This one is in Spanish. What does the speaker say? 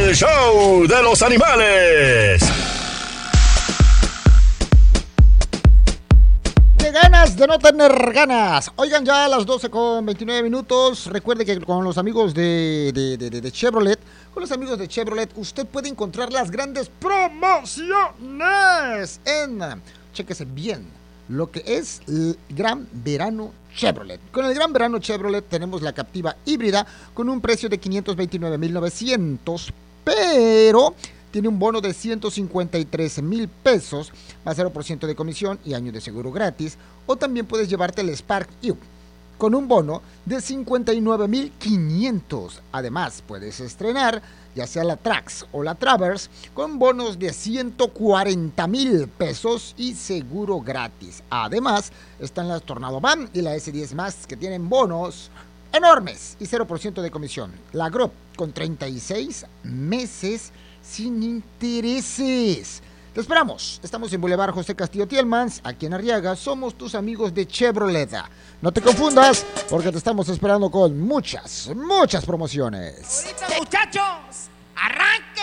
El show de los animales. ¡Qué ganas de no tener ganas! Oigan, ya a las 12:29. Recuerde que con los amigos de Chevrolet, usted puede encontrar las grandes promociones chéquese bien, lo que es el Gran Verano Chevrolet. Con el Gran Verano Chevrolet tenemos la Captiva híbrida con un precio de $529,900, pero tiene un bono de $153,000 más 0% de comisión y año de seguro gratis. O también puedes llevarte el Spark U con un bono de $59,500. Además, puedes estrenar ya sea la Trax o la Traverse con bonos de $140,000 y seguro gratis. Además, están las Tornado Van y la S10 Más, que tienen bonos enormes y 0% de comisión. La Grop con 36 meses sin intereses. Te esperamos. Estamos en Boulevard José Castillo Tielmans, aquí en Arriaga. Somos tus amigos de Chevrolet. No te confundas, porque te estamos esperando con muchas promociones. Ahorita, muchachos, arranque.